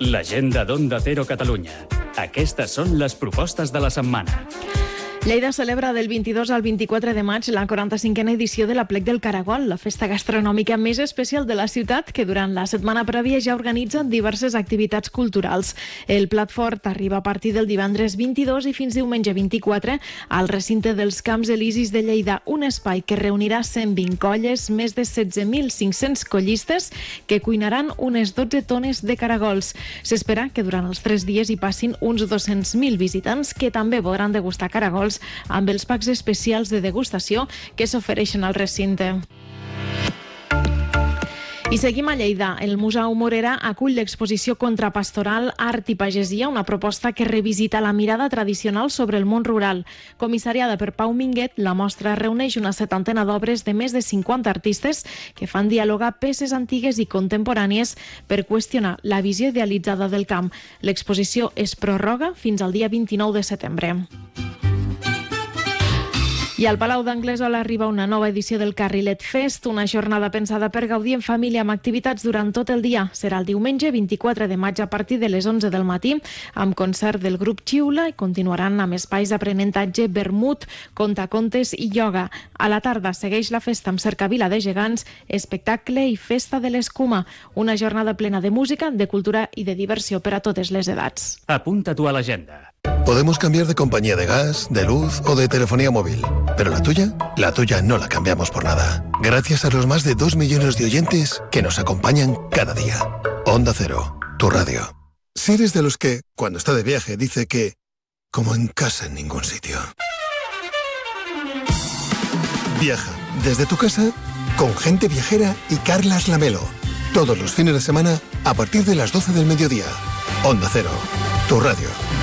L'agenda d'Onda Cero Catalunya. Aquestes són les propostes de la setmana. Lleida celebra del 22 al 24 de maig la 45a edició de l'Aplec del Caragol, la festa gastronòmica més especial de la ciutat que durant la setmana prèvia ja organitza diverses activitats culturals. El plat fort arriba a partir del divendres 22 i fins diumenge 24 al recinte dels Camps Elisis de Lleida, un espai que reunirà 120 colles, més de 16.500 collistes que cuinaran unes 12 tones de caragols. S'espera que durant els 3 dies hi passin uns 200.000 visitants que també podran degustar caragols amb els packs especials de degustació que s'ofereixen al recinte. I seguim a Lleida. El Museu Morera acull l'exposició Contrapastoral, Art i Pagesia, una proposta que revisita la mirada tradicional sobre el món rural. Comissariada per Pau Minguet, la mostra reuneix una 70 d'obres de més de 50 artistes que fan dialogar peces antigues i contemporànies per qüestionar la visió idealitzada del camp. L'exposició es prorroga fins al dia 29 de setembre. I al Palau d'Anglesola arriba una nova edició del Carrilet Fest, una jornada pensada per gaudir en família amb activitats durant tot el dia. Serà el diumenge 24 de maig a partir de les 11 del matí, amb concert del grup Xiula i continuaran amb espais d'aprenentatge, vermut, contacontes i ioga. A la tarda segueix la festa amb cercavila de gegants, espectacle i festa de l'escuma, una jornada plena de música, de cultura i de diversió per a totes les edats. Apunta-t'ho a l'agenda. Podemos cambiar de compañía de gas, de luz o de telefonía móvil. ¿Pero la tuya no la cambiamos por nada. Gracias a los más de 2 millones de oyentes que nos acompañan cada día. Onda Cero, tu radio. Si eres de los que, cuando está de viaje, dice que como en casa en ningún sitio. Viaja desde tu casa con Gente Viajera y Carlas Lamelo. Todos los fines de semana a partir de las 12 del mediodía. Onda Cero, tu radio.